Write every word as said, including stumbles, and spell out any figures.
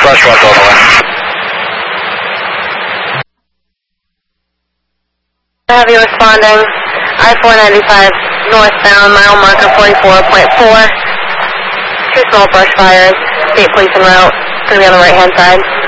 crosswalk all the way. Have you responding? I four ninety-five northbound, mile marker forty-four point four. Two small brush fires, state police en route. Going to be on the right hand side.